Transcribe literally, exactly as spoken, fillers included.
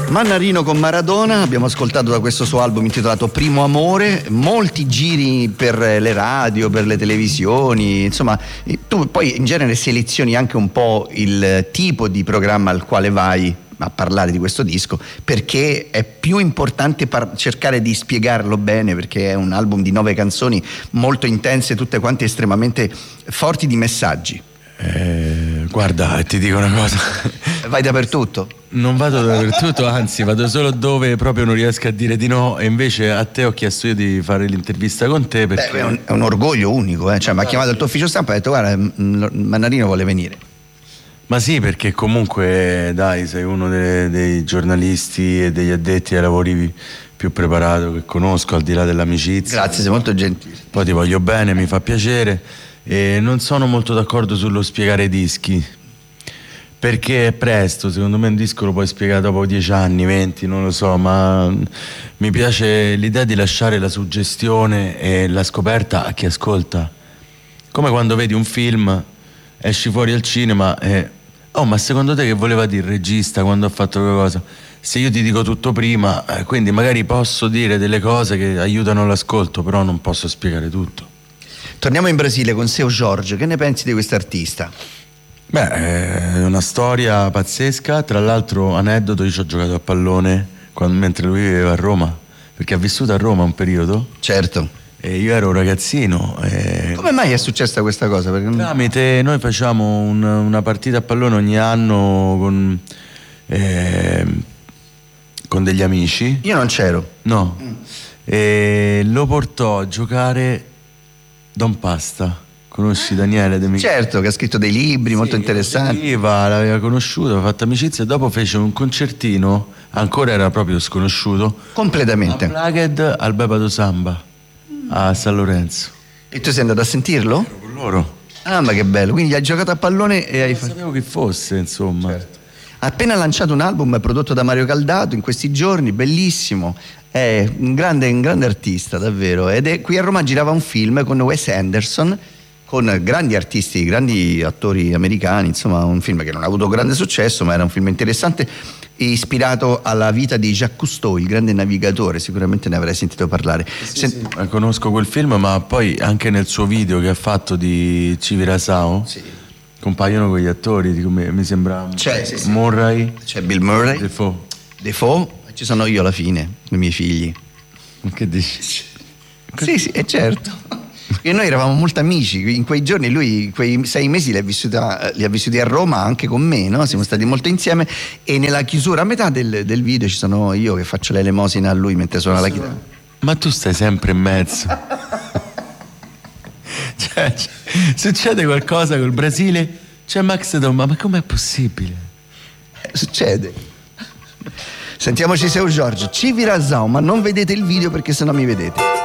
Mannarino con Maradona, abbiamo ascoltato da questo suo album intitolato Primo Amore, molti giri per le radio, per le televisioni, insomma tu poi in genere selezioni anche un po' il tipo di programma al quale vai a parlare di questo disco, perché è più importante par- cercare di spiegarlo bene, perché è un album di nove canzoni molto intense, tutte quante estremamente forti di messaggi. Eh, guarda, ti dico una cosa. Vai dappertutto? Non vado dappertutto, anzi vado solo dove proprio non riesco a dire di no, e invece a te ho chiesto io di fare l'intervista con te perché... Beh, è, un, è un orgoglio unico, eh? Cioè, mi ha chiamato il tuo ufficio stampa e ha detto guarda, Mannarino vuole venire. Ma sì, perché comunque dai, sei uno dei, dei giornalisti e degli addetti ai lavori più preparato che conosco, al di là dell'amicizia. Grazie, sei molto gentile. Poi ti voglio bene, mi fa piacere. E non sono molto d'accordo sullo spiegare i dischi, perché è presto, secondo me un disco lo puoi spiegare dopo dieci anni, venti, non lo so, ma mi piace l'idea di lasciare la suggestione e la scoperta a chi ascolta. Come quando vedi un film, esci fuori al cinema e oh, ma secondo te che voleva dire il regista quando ha fatto quella cosa? Se io ti dico tutto prima, eh, quindi magari posso dire delle cose che aiutano l'ascolto, però non posso spiegare tutto. Torniamo in Brasile con Seu Jorge, che ne pensi di quest'artista? Beh, è una storia pazzesca, tra l'altro aneddoto, io ci ho giocato a pallone quando, mentre lui viveva a Roma, perché ha vissuto a Roma un periodo. Certo. E io ero un ragazzino. E... Come mai è successa questa cosa? Perché... Tramite, noi facciamo un, una partita a pallone ogni anno con, eh, con degli amici. Io non c'ero. No. Mm. E lo portò a giocare Don Pasta. Conosci Daniele De Michele? Certo, che ha scritto dei libri sì, molto interessanti. Veniva, l'aveva conosciuto, aveva fatto amicizia e dopo fece un concertino, ancora era proprio sconosciuto. Completamente. Unplugged al Bepado Samba a San Lorenzo. E tu sei andato a sentirlo? Ero con loro. Ah, ma che bello, quindi hai giocato a pallone e hai fatto... Non sapevo chi fosse, insomma. Certo. Ha appena lanciato un album prodotto da Mario Caldato in questi giorni, bellissimo. È un grande, un grande artista, davvero. Ed è qui a Roma girava un film con Wes Anderson, con grandi artisti, grandi attori americani, insomma un film che non ha avuto grande successo, ma era un film interessante, ispirato alla vita di Jacques Cousteau, il grande navigatore, sicuramente ne avrai sentito parlare. Sì, Sen- sì. Conosco quel film, ma poi anche nel suo video che ha fatto di Civirasao sì. compaiono quegli attori, come mi sembra c'è, sì, sì. Murray, c'è Bill Murray, Defoe, Defoe, ci sono io alla fine, con i miei figli. Che dici? Sì, sì, è certo. E noi eravamo molto amici, in quei giorni lui quei sei mesi li ha vissuti a, li ha vissuti a Roma anche con me, no? Siamo stati molto insieme e nella chiusura a metà del, del video ci sono io che faccio l'elemosina a lui mentre suona la chitarra. Ma tu stai sempre in mezzo. cioè, cioè, succede qualcosa col Brasile, c'è Max Doma, ma com'è possibile? Eh, succede. Sentiamoci Seu Jorge, Civirasao, ma non vedete il video perché sennò mi vedete.